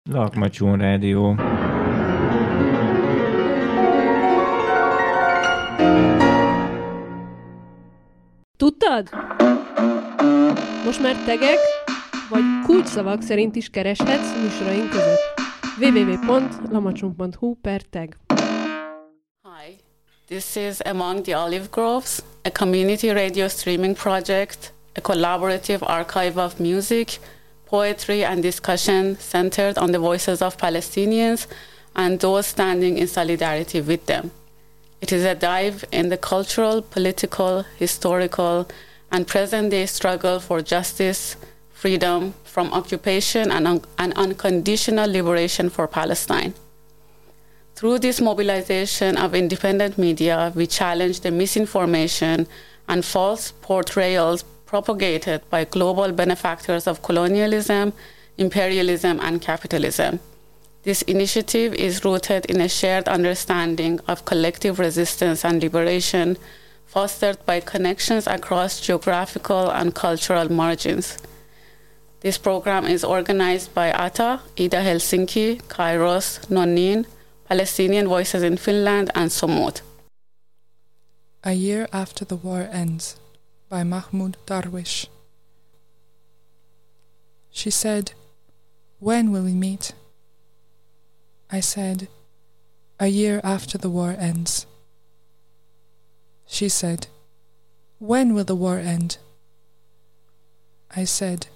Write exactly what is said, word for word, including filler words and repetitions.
Lakmacsón Rádió. Tudtad? Most már tegek vagy kulcsszavak szerint is kereshetsz műsoraink között. double-u double-u double-u pont lamacson pont hu per tag. Hi, this is Among the Olive Groves, a community radio streaming project, a collaborative archive of music, poetry and discussion centered on the voices of Palestinians and those standing in solidarity with them. It is a dive in the cultural, political, historical, and present-day struggle for justice, freedom from occupation, and, un- and unconditional liberation for Palestine. Through this mobilization of independent media, we challenge the misinformation and false portrayals propagated by global benefactors of colonialism, imperialism, and capitalism. This initiative is rooted in a shared understanding of collective resistance and liberation, fostered by connections across geographical and cultural margins. This program is organized by A T A, Ida Helsinki, Kairos, Nonin, Palestinian Voices in Finland, and Somod. A Year After the War Ends by Mahmoud Darwish. She said, "When will we meet?" I said, "A year after the war ends." She said, "When will the war end?" I said,